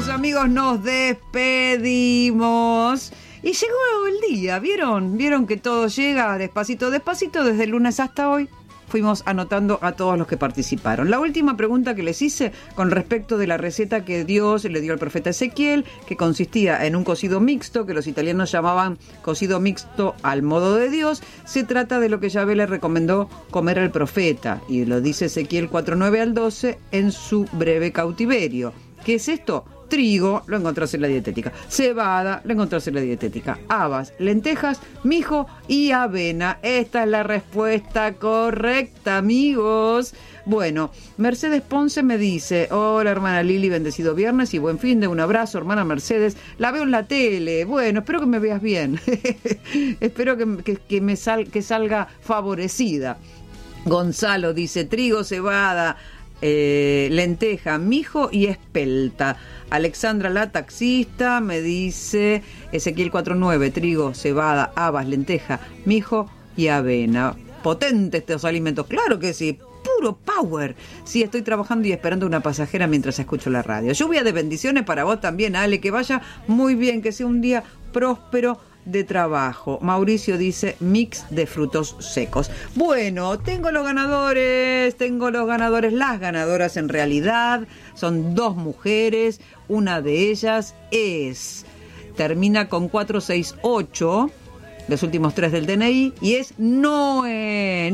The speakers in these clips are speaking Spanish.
queridos amigos, nos despedimos. Y llegó el día, ¿vieron que todo llega despacito, despacito, desde el lunes hasta hoy? Fuimos anotando a todos los que participaron. La última pregunta que les hice con respecto de la receta que Dios le dio al profeta Ezequiel, que consistía en un cocido mixto, que los italianos llamaban cocido mixto al modo de Dios, se trata de lo que Yahvé le recomendó comer al profeta, y lo dice Ezequiel 4:9 al 12 en su breve cautiverio. ¿Qué es esto? Trigo, lo encontrás en la dietética. Cebada, lo encontrás en la dietética. Habas, lentejas, mijo y avena. Esta es la respuesta correcta, amigos. Bueno, Mercedes Ponce me dice: hola, hermana Lili, bendecido viernes y buen fin de. Un abrazo, hermana Mercedes. La veo en la tele. Bueno, espero que me veas bien. Espero que salga favorecida. Gonzalo dice: trigo, cebada, lenteja, mijo y espelta. Alexandra la taxista me dice Ezequiel 4:9, trigo, cebada, habas, lenteja, mijo y avena. Potentes estos alimentos, claro que sí, puro power. Sí, estoy trabajando y esperando una pasajera mientras escucho la radio. Lluvia de bendiciones para vos también, Ale, que vaya muy bien, que sea un día próspero de trabajo. Mauricio dice mix de frutos secos. Bueno, tengo los ganadores, las ganadoras en realidad son dos mujeres, una de ellas termina con 468, los últimos 3 del DNI, y es Noé,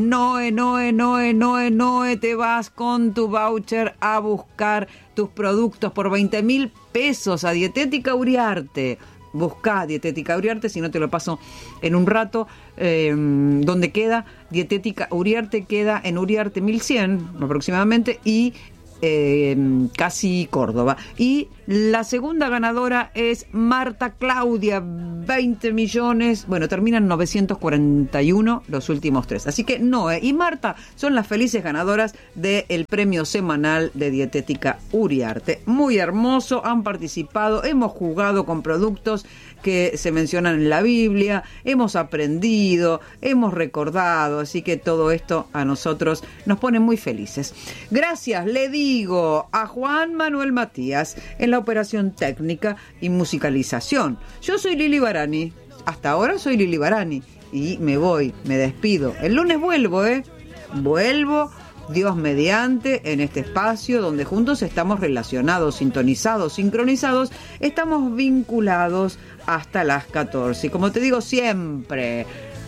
te vas con tu voucher a buscar tus productos por 20.000 pesos a Dietética Uriarte. Buscá Dietética Uriarte, si no te lo paso en un rato. ¿Dónde queda? Dietética Uriarte queda en Uriarte 1100 aproximadamente y casi Córdoba. Y la segunda ganadora es Marta Claudia, 20 millones, bueno, terminan 941 los últimos 3. Así que Noé y Marta son las felices ganadoras del premio semanal de Dietética Uriarte. Muy hermoso, han participado, hemos jugado con productos que se mencionan en la Biblia, hemos aprendido, hemos recordado, así que todo esto a nosotros nos pone muy felices. Gracias, le digo a Juan Manuel Matías en la operación técnica y musicalización. Yo soy Lili Barani, hasta ahora soy Lili Barani y me despido. El lunes vuelvo, Dios mediante, en este espacio donde juntos estamos relacionados, sintonizados, sincronizados, estamos vinculados hasta las 14. Y como te digo siempre,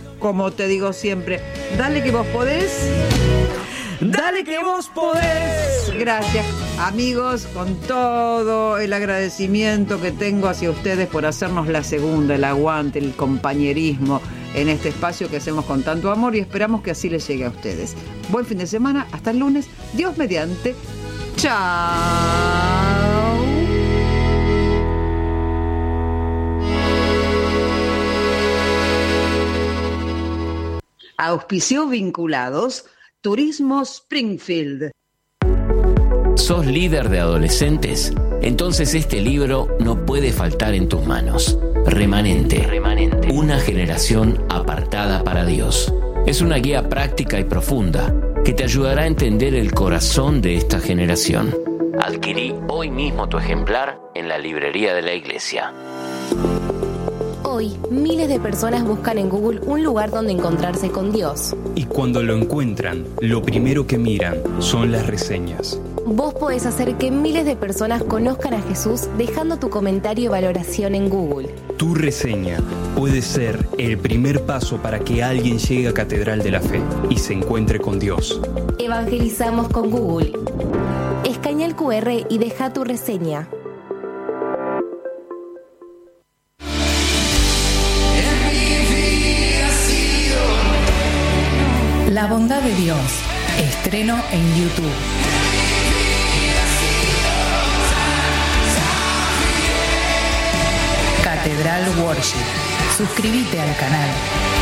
dale que vos podés. Dale que vos podés. Gracias, amigos, con todo el agradecimiento que tengo hacia ustedes por hacernos la segunda, el aguante, el compañerismo en este espacio que hacemos con tanto amor, y esperamos que así les llegue a ustedes. Buen fin de semana, hasta el lunes, Dios mediante. Chao. Auspició vinculados Turismo Springfield. ¿Sos líder de adolescentes? Entonces este libro no puede faltar en tus manos. Remanente. Una generación apartada para Dios. Es una guía práctica y profunda que te ayudará a entender el corazón de esta generación. Adquirí hoy mismo tu ejemplar en la librería de la iglesia. Hoy, miles de personas buscan en Google un lugar donde encontrarse con Dios. Y cuando lo encuentran, lo primero que miran son las reseñas. Vos podés hacer que miles de personas conozcan a Jesús dejando tu comentario y valoración en Google. Tu reseña puede ser el primer paso para que alguien llegue a Catedral de la Fe y se encuentre con Dios. Evangelizamos con Google. Escanea el QR y deja tu reseña. La bondad de Dios. Estreno en YouTube. Catedral Worship. Suscríbete al canal.